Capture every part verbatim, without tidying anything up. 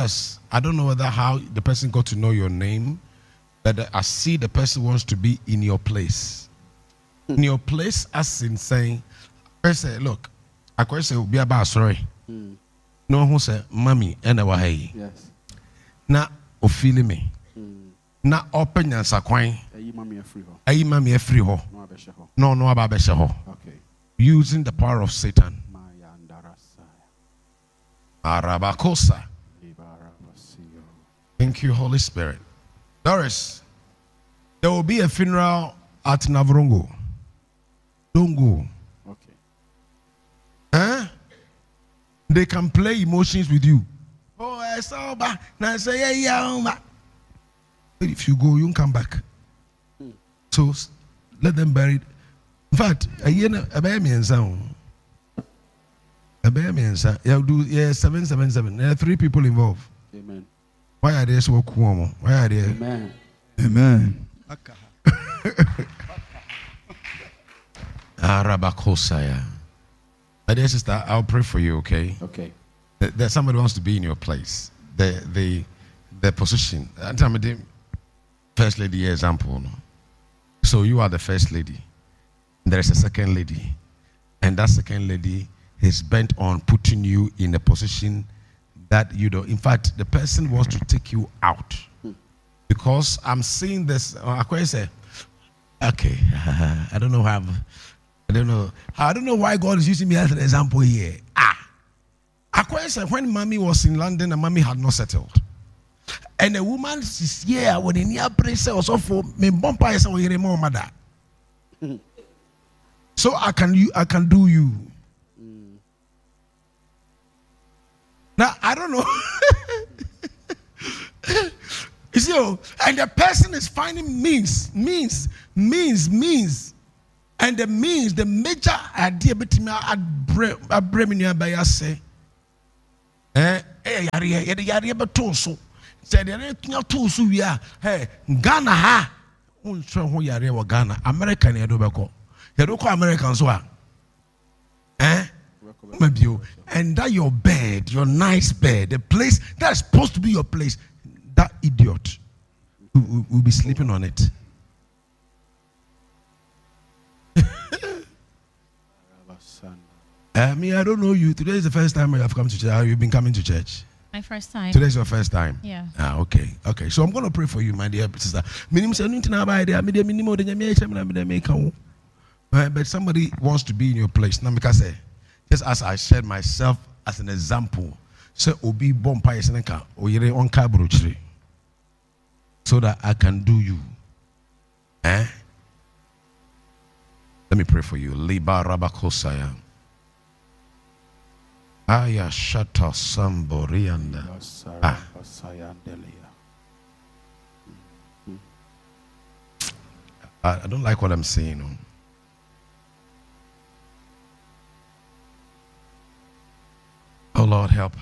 has, I don't know whether how the person got to know your name, but I see the person wants to be in your place. In your place, as in saying, I say, look, I could say, be about sorry. No, who say, mommy, and I was yes. Now, o feeling me. Now, open your saquine. Ayi mami free ho. No, no, about ho. Okay. Using the power of Satan. Arabakosa. Thank you, Holy Spirit. Doris, there will be a funeral at Navrongo. Don't go. Okay. Huh? They can play emotions with you. Oh, I saw ba. Now say yeah, yeah. If you go, you won't come back. Hmm. So let them bury it. In fact, a year a baby and sound. A baby and sound. Yeah, do yeah seven seven seven. There are three people involved. Amen. Why are they so cool? Why are they? Amen. Amen. Arabakosaya. My dear sister, I'll pray for you, okay? Okay. There's somebody wants to be in your place. The the the position. I'm the first lady example. No? So you are the first lady. There is a second lady. And that second lady is bent on putting you in a position that you don't. In fact, the person wants to take you out. Hmm. Because I'm seeing this. Uh, I say, okay, I don't know how. I don't know. I don't know why God is using me as an example here. Ah, I say when mommy was in London and mommy had not settled, and a woman is here when in your place also for me bumper is away more mother. So I can you I can do you. Mm. Now I don't know. You see, oh, and the person is finding means, means, means, means. And the means, the major idea between me and Bremini by us say, eh, eh, yari, yari, yari, but also said, "You're too so we are, hey, Ghana, ha, unsure who yari or Ghana, American, you do bako, you do call Americans, who are, eh, maybe, and that your bed, your nice bed, the place that's supposed to be your place, that idiot will, will be sleeping on it." I mean, I don't know you. Today is the first time you have come to church. Have you been coming to church? My first time. Today is your first time? Yeah. Ah, okay. Okay. So I'm going to pray for you, my dear sister. But somebody wants to be in your place. Now, because just as I shared myself as an example, so obi bompa yeseneka oyere on kabrochiri, so that I can do you. Eh? Let me pray for you. Liba rabakosaya. Aya shata samborianda. Ah. I don't like what I'm saying. Oh Lord, help.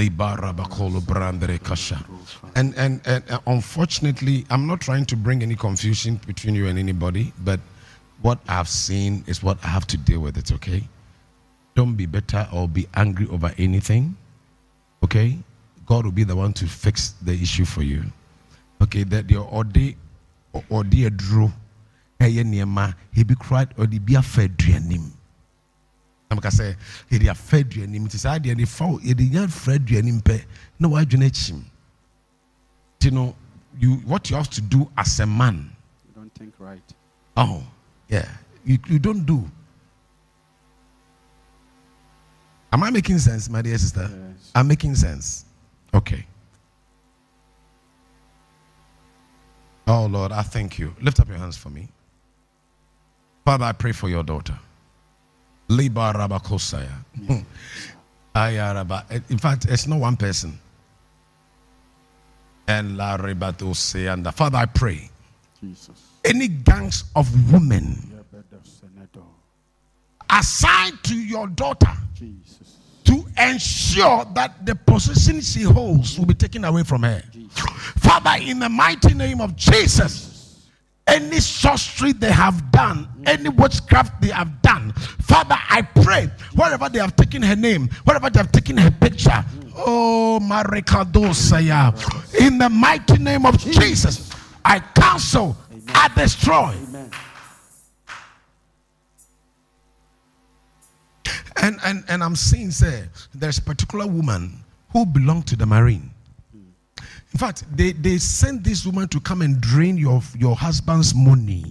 And, and and unfortunately, I'm not trying to bring any confusion between you and anybody, but what I've seen is what I have to deal with. It, okay? Don't be bitter or be angry over anything. Okay? God will be the one to fix the issue for you. Okay? That your ode or dear drew, hey, he be cried or the be a fed him. I'm going to say, he be a fed him. It is idea the foul, he didn't fred him. No, I do not him. You know, you what you have to do as a man. You don't think right. Oh, yeah. You, you don't do. Am I making sense, my dear sister? Yes. I'm making sense. Okay. Oh, Lord, I thank you. Lift up your hands for me. Father, I pray for your daughter. Liba Rabakosaya. In fact, it's not one person. And La Rebato and Father, I pray. Jesus. Any gangs of women assigned to your daughter, Jesus, to ensure that the position she holds will be taken away from her. Jesus. Father, in the mighty name of Jesus, any sorcery they have done, any witchcraft they have done, Father, I pray, wherever they have taken her name, wherever they have taken her picture, Oh, Marikadosaya. In the mighty name of Jesus, I cancel, I destroy. And, and, and I'm seeing, say, there's a particular woman who belonged to the Marine. In fact, they, they sent this woman to come and drain your, your husband's money.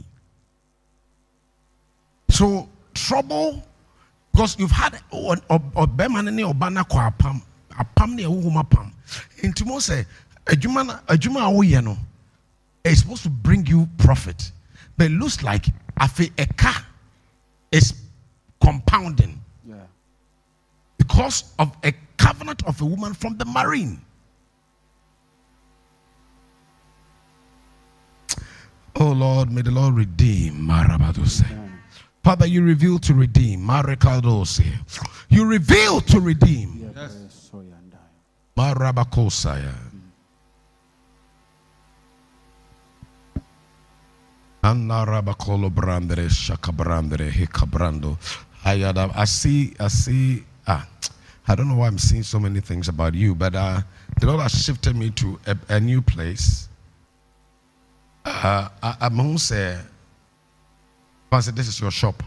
So, trouble, because you've had a bemanene or banner kwa pam, a pam ne a woman pam. In Timose, a Juma, a Juma Oyeno is supposed to bring you profit, but it looks like a car is compounding. Yeah. Because of a covenant of a woman from the Marine. Oh Lord, may the Lord redeem. Marabadose. Father, you reveal to redeem. Marekadose. You reveal to redeem. Yes. Marabakosaya. Anarabakolo brandere shakabrandere hikabrando. I see, I see. Ah, I don't know why I'm seeing so many things about you, but uh, the Lord has shifted me to a, a new place. Uh, I, I'm going to say, this is your shop.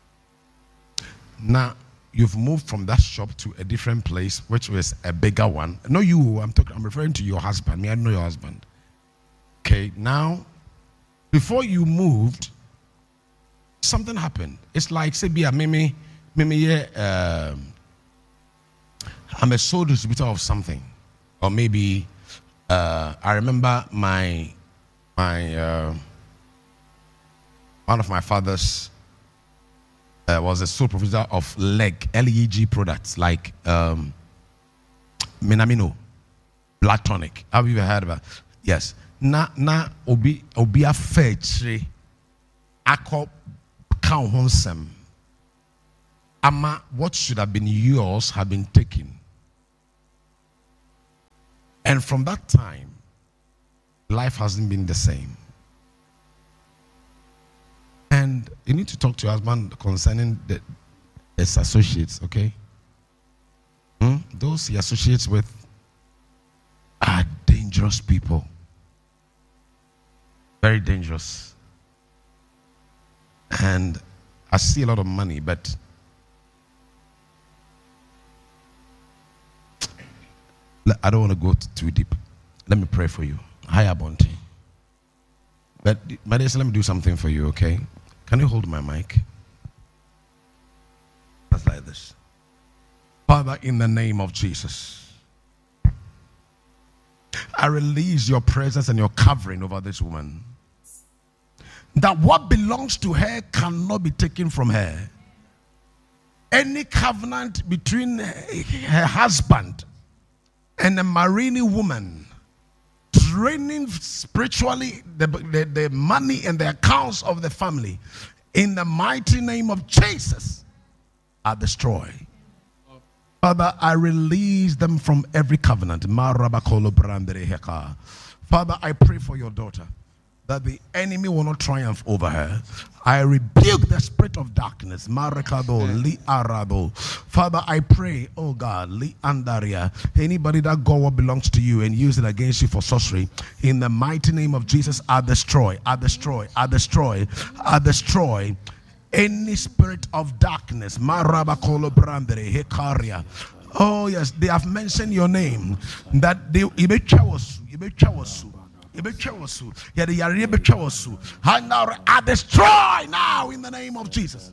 Now, you've moved from that shop to a different place, which was a bigger one. No, you, I'm talking, I'm referring to your husband. Me, I know your husband. Okay, now, before you moved, something happened. It's like, say, be a mimi, mimi, yeah, um, I'm a sole distributor of something. Or maybe, uh, I remember my, my, uh, one of my fathers uh, was a sole provider of leg, L E G products like um, Minamino, blood tonic. Have you ever heard about it? Yes. Na, na, obi, obi a fetch, ako, count honsem. Ama, what should have been yours have been taken. And from that time, life hasn't been the same. And you need to talk to your husband concerning the, his associates, okay? Hmm? Those he associates with are dangerous people. Very dangerous. And I see a lot of money, but I don't want to go too deep. Let me pray for you. Higher bounty. But, but let me do something for you, okay? Can you hold my mic? Just like this. Father, in the name of Jesus, I release your presence and your covering over this woman. That what belongs to her cannot be taken from her. Any covenant between her husband and a Marine woman, draining spiritually the, the, the money and the accounts of the family, in the mighty name of Jesus, are destroyed. Father, I release them from every covenant. Father, I pray for your daughter, that the enemy will not triumph over her. I rebuke the spirit of darkness. Father, I pray, oh God, anybody that God belongs to you and use it against you for sorcery, in the mighty name of Jesus, I destroy, I destroy, I destroy, I destroy any spirit of darkness. Oh yes, they have mentioned your name, that they I destroy now in the name of Jesus.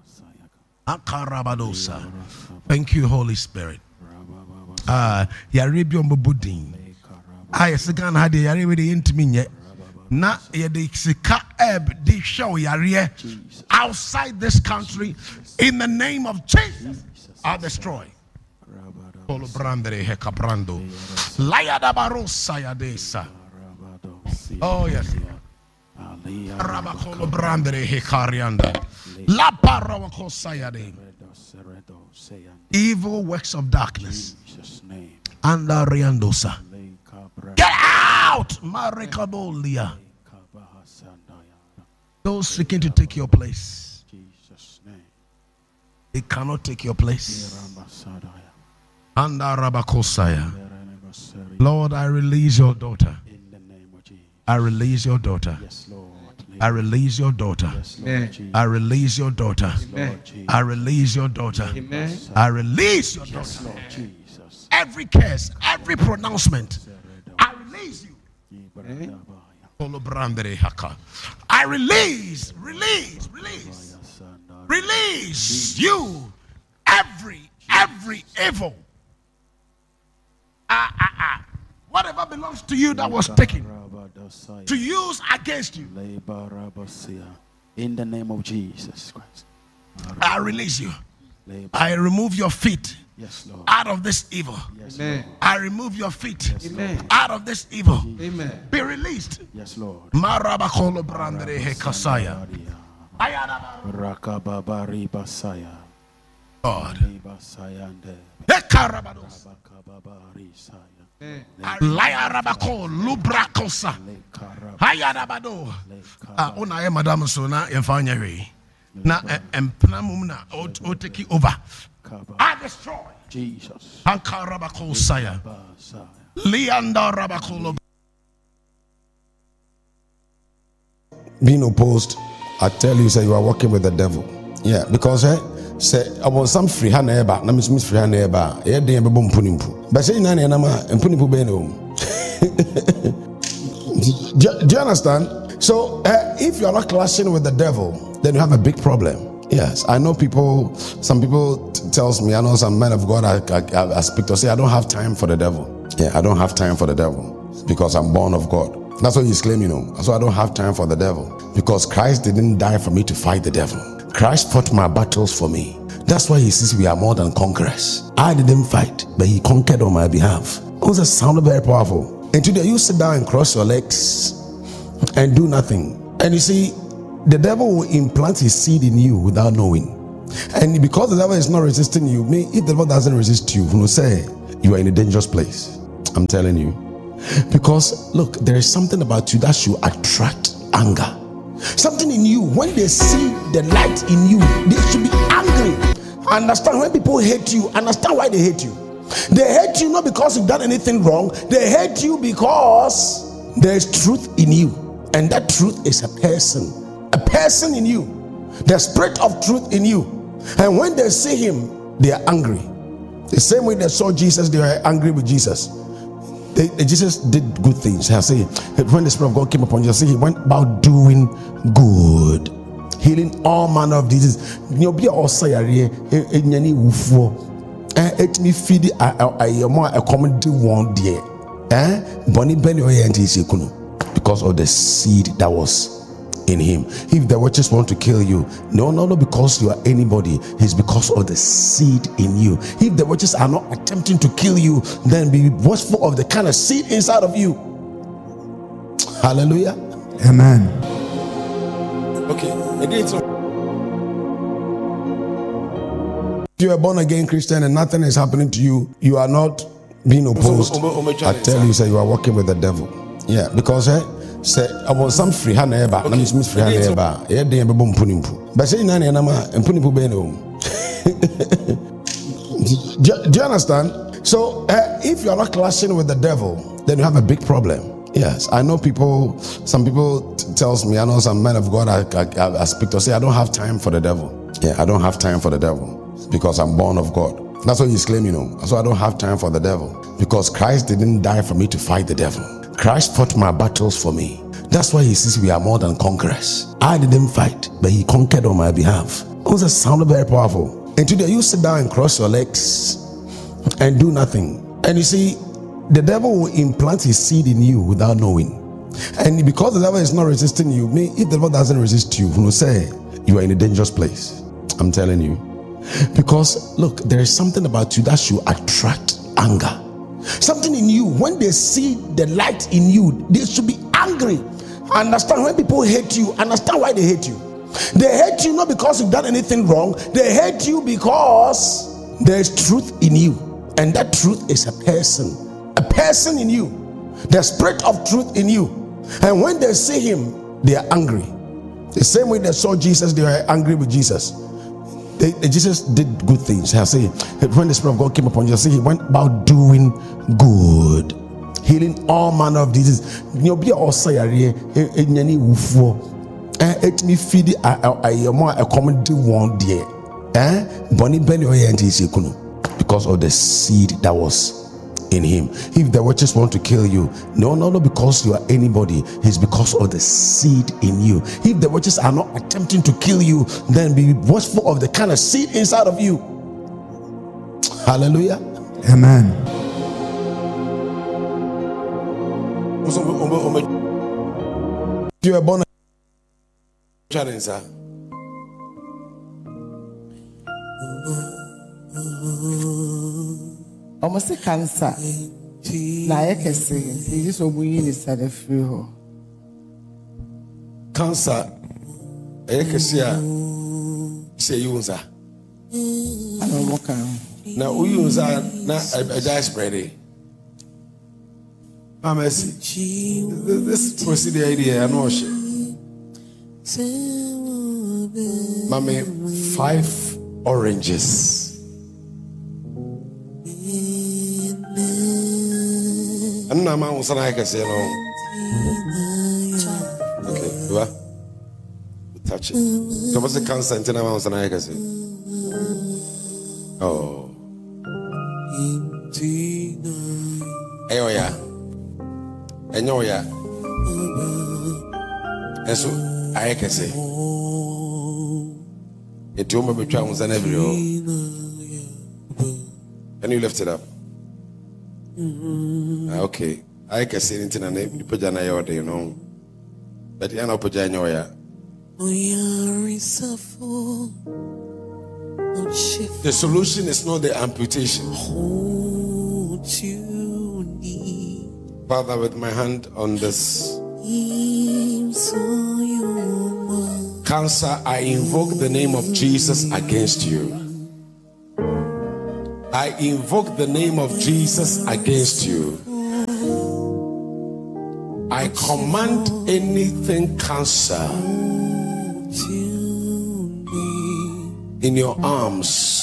Thank you, Holy Spirit. Ah, Yaribion Bubudin. I second had the Yari intimate. Na yede sika eb di show yare outside this country in the name of Jesus. I destroy. Polo brandere hekabrando. Layada barosa yadesa. Oh yes. Rabakolo brandere hekarianda. La parawakosayade. Evil works of darkness. And Ariandosa. Get out! Marikabolia. Those seeking to take your place, they cannot take your place. Lord, I release your daughter. In the name of Jesus. I release your daughter. Yes, Lord. I release your daughter. Yes, Lord. I release your daughter. Amen. I release your daughter. Amen. I release your daughter. Yes, Lord Jesus. Every curse, every pronouncement, I release you. Amen. I release, release, release, release you. Every, every evil. Ah, ah, ah. Whatever belongs to you that was taken to use against you. In the name of Jesus Christ. I release you. I remove your feet. Yes, Lord. Out of this evil. Yes, Lord. I remove your feet. Yes, Lord. Out of this evil. Amen. Be released. Yes, Lord. Marabakolo brandere hekasaya. Rakababari basaya. God. Hekarabados. Laya rabako lubrakosa. Hayarabado. Ah, una e madam sona yemfanya we. Na empna mum na o take over. I destroy Jesus. Ankarabako saya. Lianda rabakolo. Being opposed, I tell you, say you are working with the devil. Yeah, because eh, say I was some free hand eba, na miss miss free hand eba. Eh, dey be bom punimpu. But say nani na ma punimpu be no. Do you understand? So uh, if you are not clashing with the devil, then you have a big problem. Yes, I know people. Some people t- tells me, I know some men of God. I, I, I speak to say I don't have time for the devil. Yeah, I don't have time for the devil because I'm born of God. That's what he's claiming, you know. So I don't have time for the devil because Christ didn't die for me to fight the devil. Christ fought my battles for me. That's why he says we are more than conquerors. I didn't fight, but he conquered on my behalf. It was a sound very powerful. And today you sit down and cross your legs and do nothing. And you see, the devil will implant his seed in you without knowing. And because the devil is not resisting you, me, if the devil doesn't resist you, he will say you are in a dangerous place. I'm telling you. Because look, there is something about you that should attract anger. Something in you, when they see the light in you, they should be angry. Understand, when people hate you, understand why they hate you. They hate you not because you've done anything wrong. They hate you because there is truth in you. And that truth is a person. A person in you. The spirit of truth in you. And when they see him, they are angry. The same way they saw Jesus, they were angry with Jesus. They, they, Jesus did good things. I say, when the Spirit of God came upon Jesus, he went about doing good, healing all manner of diseases. You be also a any wufo. It me feed a more a common one day. Eh, Bonnie Benny because of the seed that was in him. If the witches want to kill you, no, no, no, because you are anybody. It's because of the seed in you. If the witches are not attempting to kill you, then be watchful of the kind of seed inside of you. Hallelujah. Amen. Okay. If you are born again Christian and nothing is happening to you, you are not being opposed. I tell you, say you are working with the devil. Yeah, because eh, say I was some free hand eba, na miss miss free hand eba. Eh, dey be bom punimpu. But say nani na ma punimpu be no. Do you understand? So uh, if you are not clashing with the devil, then you have a big problem. Yes, I know people. Some people t- tells me, I know some men of God. I, I I speak to say I don't have time for the devil. Yeah, I don't have time for the devil because I'm born of God. That's what he's claiming, you know. So I don't have time for the devil because Christ didn't die for me to fight the devil. Christ fought my battles for me. That's why he says we are more than conquerors. I didn't fight, but he conquered on my behalf. It was a sound very powerful. And today you sit down and cross your legs and do nothing. And you see, the devil will implant his seed in you without knowing. And because the devil is not resisting you, me, if the devil doesn't resist you, he will say you are in a dangerous place. I'm telling you. Because look, there is something about you that should attract anger. Something in you, when they see the light in you, they should be angry. Understand, when people hate you, understand why they hate you. They hate you not because you've done anything wrong. They hate you because there is truth in you. And that truth is a person. A person in you. The spirit of truth in you. And when they see him, they are angry. The same way they saw Jesus, they were angry with Jesus. they, they, Jesus did good things. I say, when the Spirit of God came upon Jesus, he went about doing good, healing all manner of diseases. You be also any ufo. It me feed a more accommodating one dear. Eh? Bonnie Benny because of the seed that was in him. If the witches want to kill you, no, no, no, because you are anybody, it's because of the seed in you. If the witches are not attempting to kill you, then be watchful of the kind of seed inside of you. Hallelujah. Amen. You are born challenge, sir. Almost a cancer. Like I say, he just obeying is at the free hole. Cancer. I can see say you, sir. I don't walk around. Now, we use a dice spread. Mama, this procedure idea, I know she. Mommy, five oranges. I'm not my own son. I can say no. Okay, what? Touch it. So what's the consent in my own son? I can say. Oh. Hey, oh yeah. I know yeah. And so I can say. It told me to try once and every day. And you left it up. Mm-hmm. Okay, I can see anything and you put your name, you know. But you know, put your name. The solution is not the amputation. Father, with my hand on this cancer, I invoke the name of Jesus against you. I invoke the name of Jesus against you. I command anything cancer in your arms